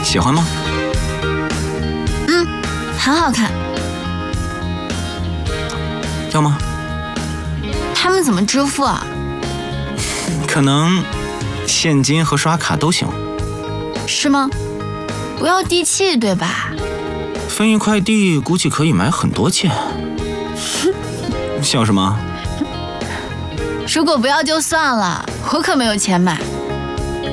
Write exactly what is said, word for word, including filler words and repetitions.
喜欢吗？ 嗯，很好看。 要吗？ 他们怎么支付啊？ 可能现金和刷卡都行。 是吗？不要地契对吧？ 分一块地估计可以买很多件。笑什么？ 如果不要就算了，我可没有钱买。